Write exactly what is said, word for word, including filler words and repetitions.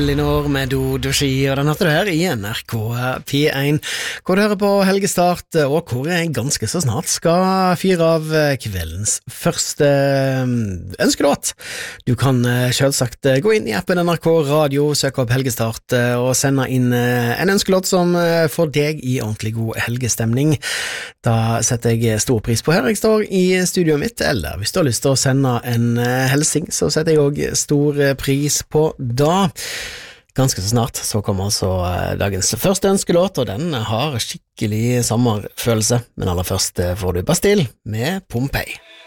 Elinor med Do Do Ski, og den hørte du her i N R K P én, hvor du hører på Helgestart, og hvor jeg ganske så snart skal fyre av kveldens første ønskelåt. Du kan selvsagt gå inn i appen N R K Radio, søke opp Helgestart og sende inn en ønskelåt som får deg i ordentlig god helgestemning. Da setter jeg stor pris på her jeg står i studioet mitt, eller hvis du har lyst til å sende en helsing, så setter jeg også stor pris på da. Ganske så snart så kommer altså dagens første ønskelåt, og den har skikkelig sommerfølelse, men aller først får du Bastille med Pompeii.